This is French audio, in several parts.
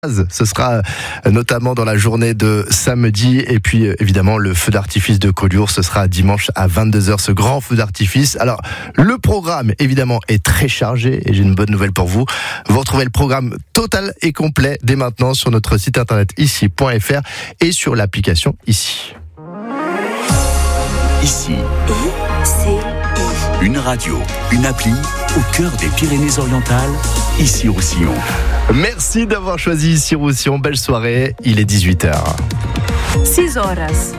Ce sera notamment dans la journée de samedi et puis évidemment le feu d'artifice de Collioure, ce sera dimanche à 22h, ce grand feu d'artifice. Alors le programme évidemment est très chargé et j'ai une bonne nouvelle pour vous. Vous retrouvez le programme total et complet dès maintenant sur notre site internet ici.fr et sur l'application Ici. Ici, une radio, une appli au cœur des Pyrénées-Orientales, Issy-Roussillon. Merci d'avoir choisi Issy-Roussillon. Belle soirée, il est 18h. 6 horas.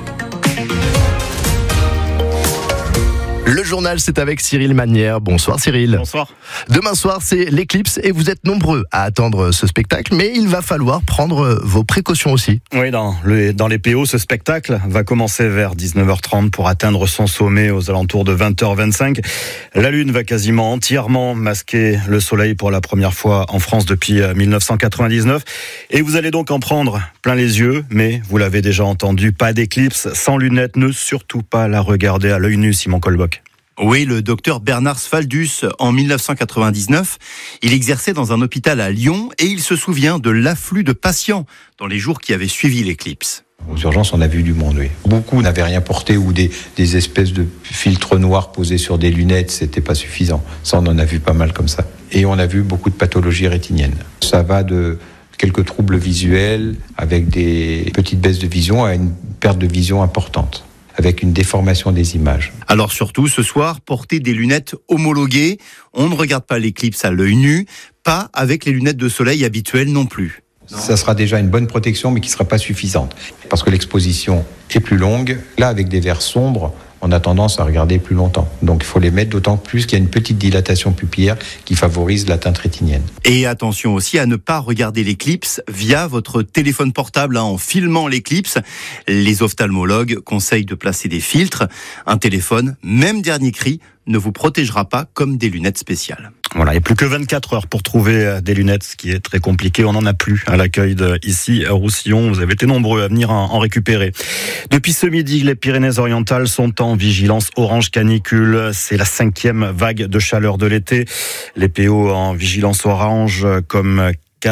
Le journal, c'est avec Cyril Manière. Bonsoir Cyril. Bonsoir. Demain soir, c'est l'éclipse et vous êtes nombreux à attendre ce spectacle, mais il va falloir prendre vos précautions aussi. Oui, dans les PO, ce spectacle va commencer vers 19h30 pour atteindre son sommet aux alentours de 20h25. La Lune va quasiment entièrement masquer le soleil pour la première fois en France depuis 1999. Et vous allez donc en prendre plein les yeux, mais vous l'avez déjà entendu, pas d'éclipse sans lunettes, ne surtout pas la regarder à l'œil nu, Simon Colboc. Oui, le docteur Bernard Sfaldus, en 1999, il exerçait dans un hôpital à Lyon et il se souvient de l'afflux de patients dans les jours qui avaient suivi l'éclipse. Aux urgences, on a vu du monde, oui. Beaucoup n'avaient rien porté ou des espèces de filtres noirs posés sur des lunettes, c'était pas suffisant. Ça, on en a vu pas mal comme ça. Et on a vu beaucoup de pathologies rétiniennes. Ça va de quelques troubles visuels avec des petites baisses de vision à une perte de vision importante, avec une déformation des images. Alors surtout, ce soir, portez des lunettes homologuées. On ne regarde pas l'éclipse à l'œil nu, pas avec les lunettes de soleil habituelles non plus. Ça sera déjà une bonne protection, mais qui ne sera pas suffisante. Parce que l'exposition est plus longue. Là, avec des verres sombres, on a tendance à regarder plus longtemps. Donc il faut les mettre d'autant plus qu'il y a une petite dilatation pupillaire qui favorise l'atteinte rétinienne. Et attention aussi à ne pas regarder l'éclipse via votre téléphone portable en filmant l'éclipse. Les ophtalmologues conseillent de placer des filtres. Un téléphone, même dernier cri, ne vous protégera pas comme des lunettes spéciales. Voilà, il n'y a plus que 24 heures pour trouver des lunettes, ce qui est très compliqué. On n'en a plus à l'accueil ici à Roussillon. Vous avez été nombreux à venir en récupérer. Depuis ce midi, les Pyrénées-Orientales sont en vigilance orange canicule. C'est la 5e vague de chaleur de l'été. Les PO en vigilance orange comme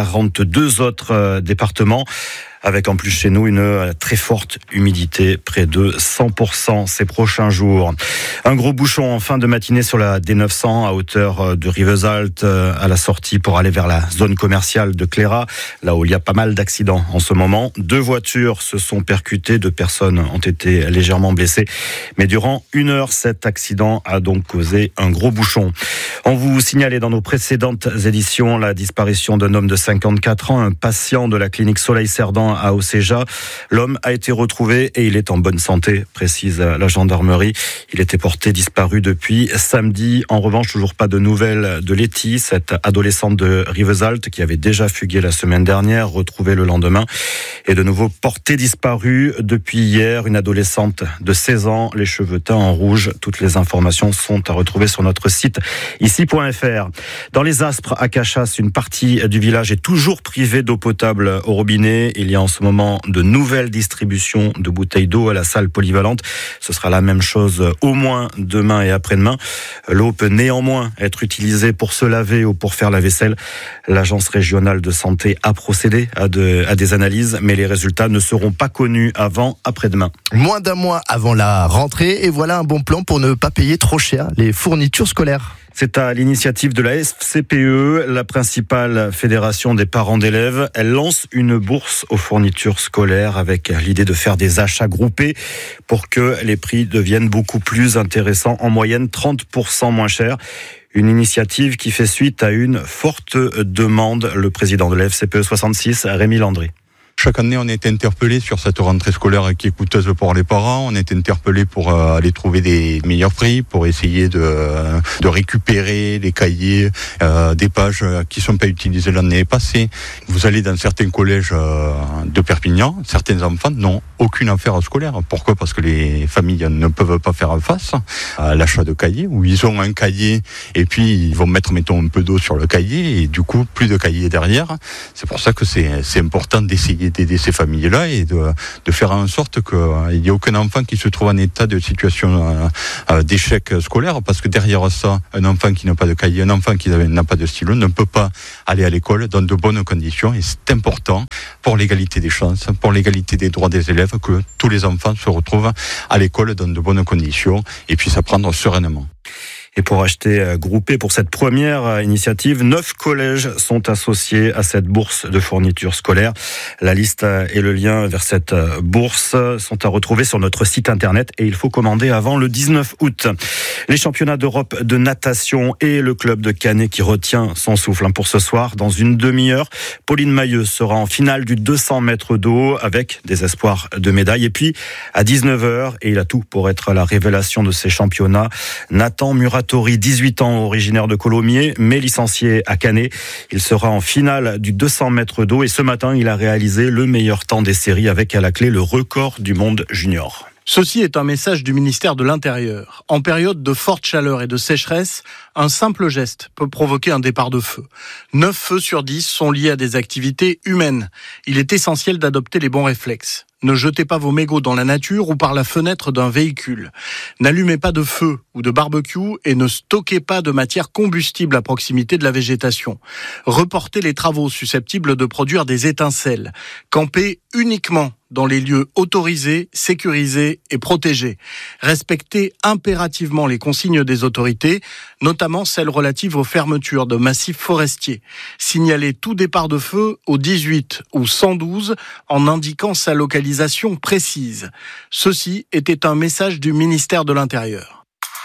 42 autres départements, avec en plus chez nous une très forte humidité, près de 100% ces prochains jours. Un gros bouchon en fin de matinée sur la D900 à hauteur de Rivesaltes, à la sortie pour aller vers la zone commerciale de Cléra, là où il y a pas mal d'accidents en ce moment. 2 voitures se sont percutées, 2 personnes ont été légèrement blessées, mais durant 1 heure, cet accident a donc causé un gros bouchon. On vous signalait dans nos précédentes éditions la disparition d'un homme de 54 ans, un patient de la clinique Soleil-Cerdan à Océja. L'homme a été retrouvé et il est en bonne santé, précise la gendarmerie. Il était porté disparu depuis samedi. En revanche, toujours pas de nouvelles de Letty, cette adolescente de Rivesaltes qui avait déjà fugué la semaine dernière, retrouvée le lendemain, et de nouveau portée disparue depuis hier. Une adolescente de 16 ans, les cheveux teints en rouge. Toutes les informations sont à retrouver sur notre site ici.fr. Dans les Aspres, à Cachas, une partie du village est toujours privée d'eau potable au robinet. Il y a en ce moment de nouvelles distributions de bouteilles d'eau à la salle polyvalente. Ce sera la même chose au moins demain et après-demain. L'eau peut néanmoins être utilisée pour se laver ou pour faire la vaisselle. L'agence régionale de santé a procédé à des analyses, mais les résultats ne seront pas connus avant après-demain. Moins d'1 mois avant la rentrée et voilà un bon plan pour ne pas payer trop cher les fournitures scolaires. C'est à l'initiative de la FCPE, la principale fédération des parents d'élèves. Elle lance une bourse aux fournitures scolaires avec l'idée de faire des achats groupés pour que les prix deviennent beaucoup plus intéressants, en moyenne 30% moins cher. Une initiative qui fait suite à une forte demande. Le président de la FCPE 66, Rémi Landry. Chaque année, on est interpellé sur cette rentrée scolaire qui est coûteuse pour les parents. On est interpellé pour aller trouver des meilleurs prix, pour essayer de récupérer les cahiers, des pages qui sont pas utilisées l'année passée. Vous allez dans certains collèges de Perpignan, certains enfants n'ont aucune affaire scolaire. Pourquoi ? Parce que les familles ne peuvent pas faire face à l'achat de cahiers, où ils ont un cahier et puis ils vont mettre, mettons, un peu d'eau sur le cahier et du coup, plus de cahiers derrière. C'est pour ça que c'est important d'essayer d'aider ces familles-là et de faire en sorte qu'il n'y ait aucun enfant qui se trouve en état de situation d'échec scolaire, parce que derrière ça, un enfant qui n'a pas de cahier, un enfant qui n'a pas de stylo ne peut pas aller à l'école dans de bonnes conditions, et c'est important pour l'égalité des chances, pour l'égalité des droits des élèves, que tous les enfants se retrouvent à l'école dans de bonnes conditions et puissent apprendre sereinement. Et pour acheter groupé pour cette première initiative, 9 collèges sont associés à cette bourse de fourniture scolaire. La liste et le lien vers cette bourse sont à retrouver sur notre site internet et il faut commander avant le 19 août. Les championnats d'Europe de natation et le club de Canet qui retient son souffle pour ce soir. Dans une demi-heure, Pauline Mailleux sera en finale du 200 mètres d'eau avec des espoirs de médaille. Et puis, à 19h, et il a tout pour être la révélation de ces championnats, Nathan Muratori, 18 ans, originaire de Colomiers, mais licencié à Canet. Il sera en finale du 200 mètres d'eau et ce matin, il a réalisé le meilleur temps des séries avec à la clé le record du monde junior. Ceci est un message du ministère de l'Intérieur. En période de forte chaleur et de sécheresse, un simple geste peut provoquer un départ de feu. 9 feux sur 10 sont liés à des activités humaines. Il est essentiel d'adopter les bons réflexes. Ne jetez pas vos mégots dans la nature ou par la fenêtre d'un véhicule. N'allumez pas de feu ou de barbecue et ne stockez pas de matière combustible à proximité de la végétation. Reportez les travaux susceptibles de produire des étincelles. Campez uniquement dans les lieux autorisés, sécurisés et protégés. Respectez impérativement les consignes des autorités, notamment celles relatives aux fermetures de massifs forestiers. Signalez tout départ de feu au 18 ou 112 en indiquant sa localisation précise. Ceci était un message du ministère de l'Intérieur.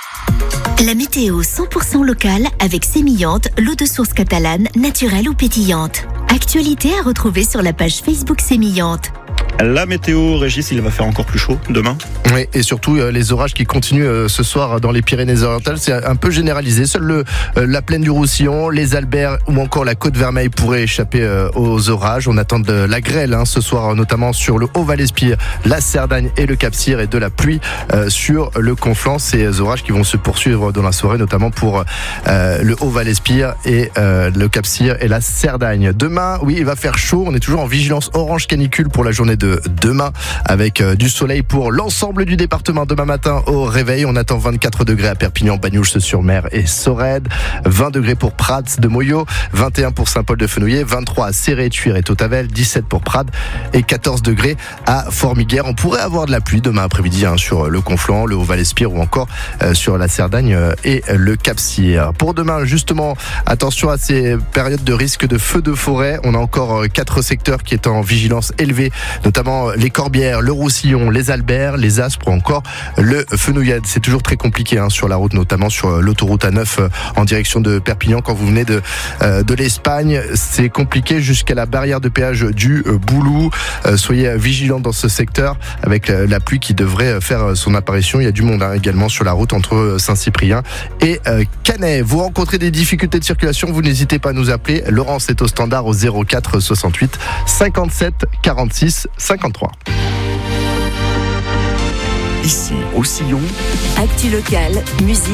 La météo 100% locale avec Sémillante, l'eau de source catalane, naturelle ou pétillante. Actualité à retrouver sur la page Facebook Sémillante. La météo, Régis, il va faire encore plus chaud demain. Oui, et surtout les orages qui continuent ce soir dans les Pyrénées-Orientales, c'est un peu généralisé. Seule la plaine du Roussillon, les Alberts ou encore la Côte-Vermeille pourraient échapper aux orages. On attend de la grêle ce soir, notamment sur le Haut-Val-Espire, la Cerdagne et le Cap-Cyr, et de la pluie sur le Conflans. Ces orages qui vont se poursuivre dans la soirée, notamment pour le Haut-Val-Espire et le Cap-Cyr et la Cerdagne. Demain, oui, il va faire chaud. On est toujours en vigilance orange canicule pour la journée de demain, avec du soleil pour l'ensemble du département. Demain matin au réveil, on attend 24 degrés à Perpignan, Bagnouls-sur-Mer et Sorède, 20 degrés pour Prades de Moyo, 21 pour Saint-Paul-de-Fenouillet, 23 à Céré, Tuire et Totavel, 17 pour Prades et 14 degrés à Formiguère. On pourrait avoir de la pluie demain après-midi sur le Conflans, le Haut-Val-Espire ou encore sur la Cerdagne et le Cap-Cyr. Pour demain, justement, attention à ces périodes de risque de feux de forêt. On a encore 4 secteurs qui est en vigilance élevée, notamment les Corbières, le Roussillon, les Alberts, les Aspres ou encore le Fenouillade. C'est toujours très compliqué sur la route, notamment sur l'autoroute A9 en direction de Perpignan. Quand vous venez de l'Espagne, c'est compliqué jusqu'à la barrière de péage du Boulou. Soyez vigilants dans ce secteur avec la pluie qui devrait faire son apparition. Il y a du monde également sur la route entre Saint-Cyprien et Canet. Vous rencontrez des difficultés de circulation, vous n'hésitez pas à nous appeler. Laurence est au standard au 04 68 57 46 53. Ici, au Sillon, Actu locale, musique.